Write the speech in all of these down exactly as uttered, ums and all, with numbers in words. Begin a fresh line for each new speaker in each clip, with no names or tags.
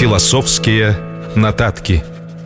Філасофскія нататкі.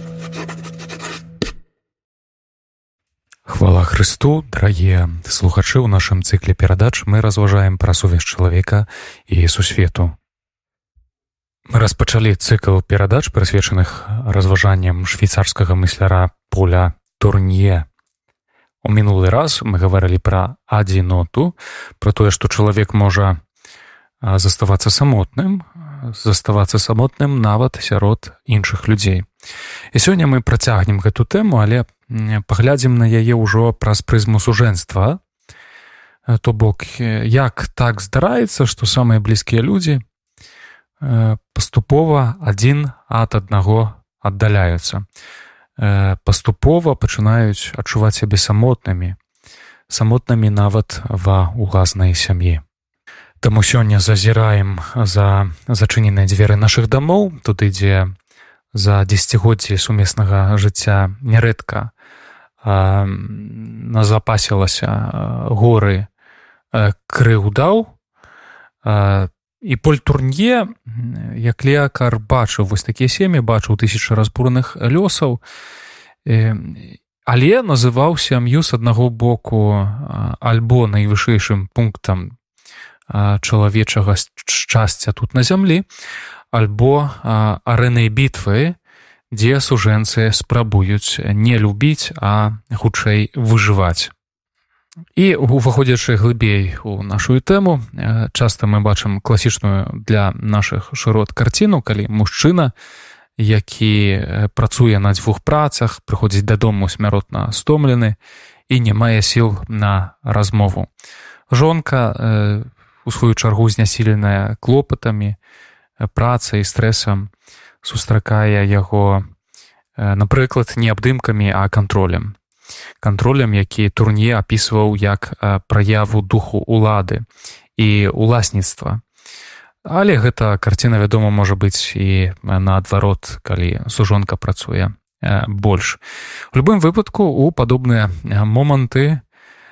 Хвала Христу, дарагія слухачы, у нашым цыкле перадач мы разважаем пра сувязь чалавека і сусвету. Мы распачалі цыкл перадач, прысвечаных разважанням швейцарскага мысляра Поля Турнье. У мінулы раз мы гаварылі пра адзіноту, пра тое, што чалавек можа заставацца самотным, заставацца самотным нават сярод іншых людзей. І сёння мы працягнем гэту тэму, але паглядзім на яе ўжо праз прызму сужэнства. То бок, як так здараецца, што самыя блізкія людзі паступова адзін ад аднаго аддаляюцца. Паступова пачынаюць адчуваць сябе самотнымі, самотнымі нават ва ўласнай сям'і. Таму сёння зазіраем за зачыненыя дзверы нашых дамоў, туды, дзе за дзесяцігоддзі сумеснага жыцця нярэдка назапасілася горы крыўдаў. І Поль Турнье, як лекар, бачыў вось такія сем'і, бачыў тысячы разбураных лёсаў, але называў сям'ю з аднаго боку альбо найвышэйшым пунктам чалавечага шчасця тут на зямлі, альбо арэнай бітвы, дзе сужэнцы спрабуюць не любіць, а хутчэй выжываць. І уваходзячы глыбей у нашу тэму, часта мы бачым класічную для нашых шырот карціну, калі мужчына, які працуе на дзвюх працах, прыходзіць дадому смяротна стомлены і не мае сіл на размову. Жонка, у сваю чаргу знясіленая клопатамі, працай, стрэсам, сустракае яго, напрыклад, не абдымкамі, а кантролем. Кантролем, які Турнье апісваў як праяву духу улады і уласніцтва. Але гэта карціна, вядома, можа быць і наадварот, калі сужонка працуе больш. У любым выпадку, у падобныя моманты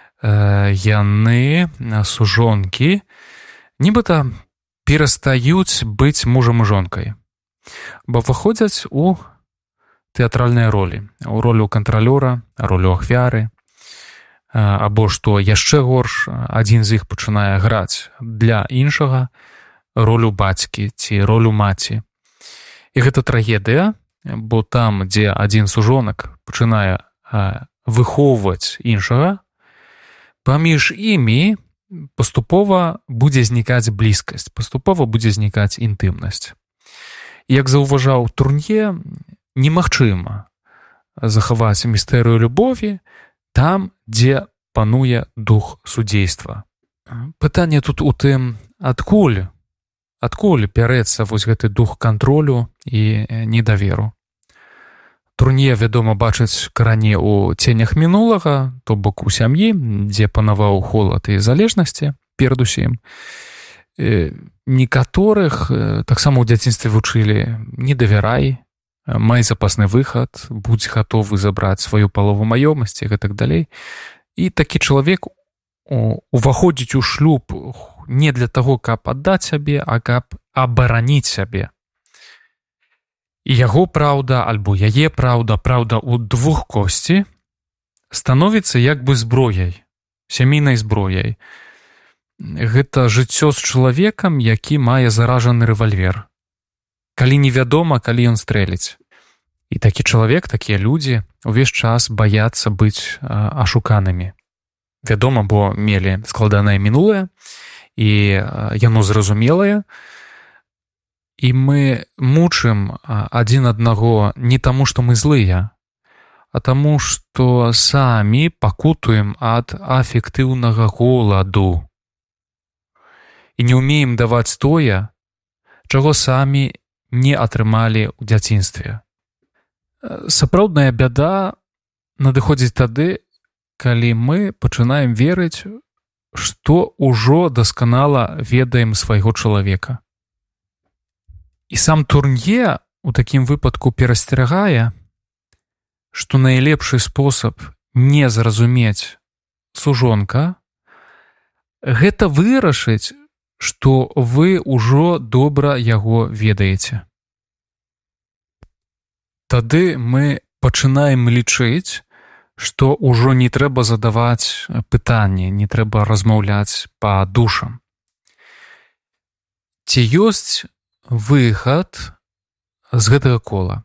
яны, сужонкі, нібыта перастаюць быць мужам і жонкай, бо выходзяць у тэатральныя ролі, у ролю кантралёра, ролю ахвяры, або, што яшчэ горш, адзін з іх пачынае граць для іншага ролю бацькі ці ролю маці. І гэта трагедыя, бо там, дзе адзін сужонак пачынае выхоўваць іншага, паміж імі паступова будзе знікаць блізкасць, паступова будзе знікаць інтымнасць. Як заўважаў Турнье, немагчыма захаваць містэрыю любові там, дзе пануе дух судзейства. Пытанне тут у тым, адкуль, адкуль бярэцца вось гэты дух кантролю і недаверу. Турнье, вядома, бачыць карані ў ценях мінулага, то бок у сям'і, дзе панаваў холад і залежнасці, перадусім. Некаторых таксама ў дзяцінстве вучылі: не давярай, май запасны выхад, будзь гатовы забраць сваю палову маёмасці і гэтак далей. І такі чалавек уваходзіць у шлюб не для таго, каб аддаць сябе, а каб абараніць сябе. І яго праўда, альбо яе праўда, праўда ў двух косці, становіцца як бы зброяй, сямейнай зброяй. Гэта жыццё з чалавекам, які мае заражаны рэвальвер. Калі невядома, калі ён стрэліць. І такі чалавек, такія людзі увесь час баяцца быць ашуканымі. Вядома, бо мелі складанае мінулае, і яно зразумелае. І мы мучым адзін аднаго не таму, што мы злыя, а таму, што самі пакутуем ад афектыўнага голаду і не ўмеем даваць тое, чаго самі не атрымалі ў дзяцінстве. Сапраўдная бяда надыходзіць тады, калі мы пачынаем верыць, што ўжо дасканала ведаем свайго чалавека. І сам Турнье у такім выпадку перасцерагае, што найлепшы спосаб не зразумець сужонка – гэта вырашыць, што вы ўжо добра яго ведаеце. тады мы пачынаем лічыць, што ўжо не трэба задаваць пытанні, не трэба размаўляць па душам. Ці ёсць выхад з гэтага кола?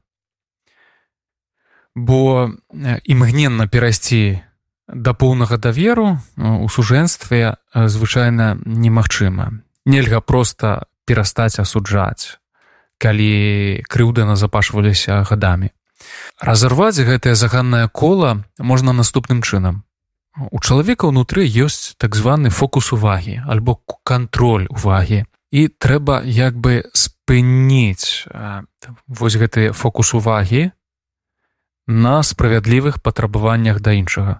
Бо імгненна перайсці да поўнага даверу у сужэнстве звычайна немагчыма. Нельга проста перастаць асуджаць, калі крыўды назапашваліся гадамі. Разарваць гэтае заганнае кола можна наступным чынам. У чалавека ўнутры ёсць так званы фокус увагі альбо кантроль увагі. І трэба як бы спыніць вось гэты фокус увагі на справядлівых патрабаваннях да іншага.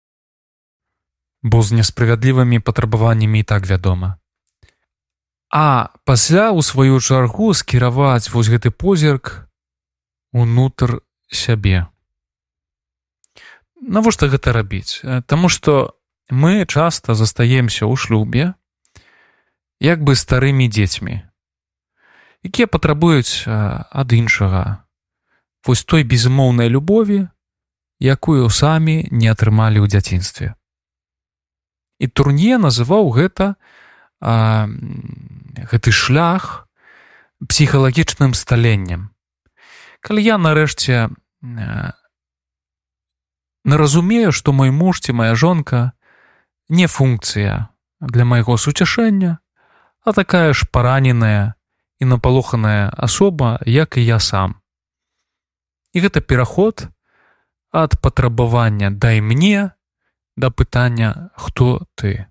Бо з несправядлівымі патрабаваннямі і так вядома. А пасля, у сваю чаргу, скіраваць вось гэты позірк унутр сябе. Навошта гэта рабіць? Таму што мы часта застаемся ў шлюбе як бы старымі дзецьмі, якія патрабуюць ад іншага вось той безумоўнай любові, якую самі не атрымалі ў дзяцінстве. І Турнье называў гэта а, гэты шлях псіхалагічным сталеннем. Калі я нарэшце наразумею, што мой муж ці моя жонка не функцыя для майго суцяшэння, а такая ж параненая і напалоханая асоба, як і я сам. І гэта пераход ад патрабавання «дай мне» да пытання «хто ты?».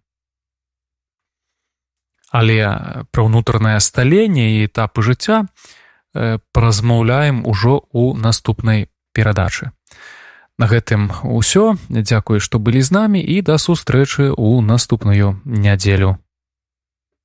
Але пра ўнутранае сталенне і этапы жыцця паразмаўляем ужо ў наступнай перадачы. На гэтым усё. Дзякуй, што былі з намі, і да сустрэчы ў наступную нядзелю.